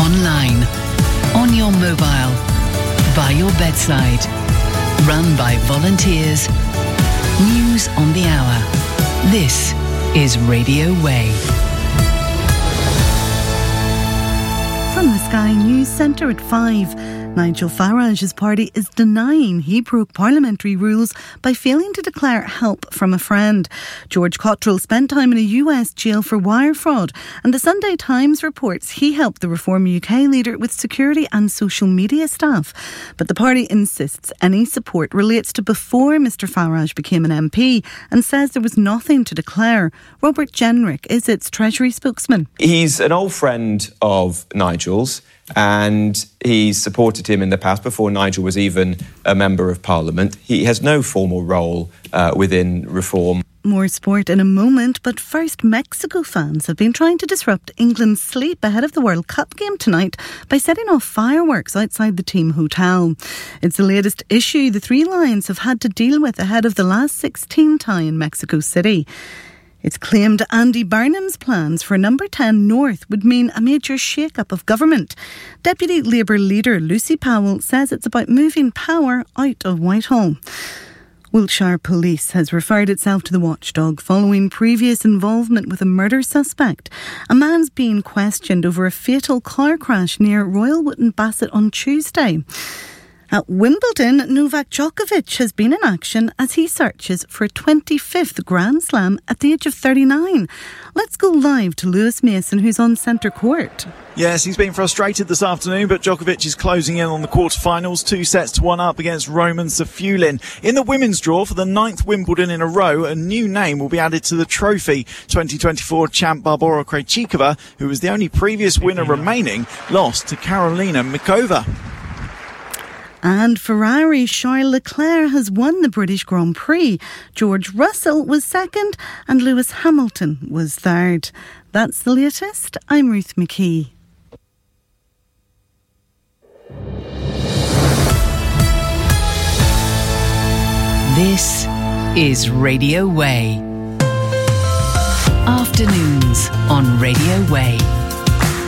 online, on your mobile, by your bedside. Run by volunteers. News on the hour. This is Radio Way. From the Sky News Centre at 5, Nigel Farage's party is denying he broke parliamentary rules by failing to declare help from a friend. George Cottrell spent time in a US jail for wire fraud, and the Sunday Times reports he helped the Reform UK leader with security and social media staff. But the party insists any support relates to before Mr Farage became an MP and says there was nothing to declare. Robert Jenrick is its Treasury spokesman. He's an old friend of Nigel's, and he's supported him in the past before Nigel was even a Member of Parliament. He has no formal role within Reform. More sport in a moment, but first, Mexico fans have been trying to disrupt England's sleep ahead of the World Cup game tonight by setting off fireworks outside the team hotel. It's the latest issue the Three Lions have had to deal with ahead of the last 16 tie in Mexico City. It's claimed Andy Burnham's plans for Number 10 North would mean a major shake-up of government. Deputy Labour leader Lucy Powell says it's about moving power out of Whitehall. Wiltshire Police has referred itself to the watchdog following previous involvement with a murder suspect. A man's being questioned over a fatal car crash near Royal Wootton Bassett on Tuesday. At Wimbledon, Novak Djokovic has been in action as he searches for a 25th Grand Slam at the age of 39. Let's go live to Lewis Mason, who's on centre court. Yes, he's been frustrated this afternoon, but Djokovic is closing in on the quarterfinals, 2-1 up against Roman Safulin. In the women's draw for the 9th Wimbledon in a row, a new name will be added to the trophy. 2024 champ Barbora Krejcikova, who was the only previous winner remaining, lost to Karolina Mikova. And Ferrari Charles Leclerc has won the British Grand Prix. George Russell was second and Lewis Hamilton was third. That's the latest. I'm Ruth McKee. This is Radio Way. Afternoons on Radio Way.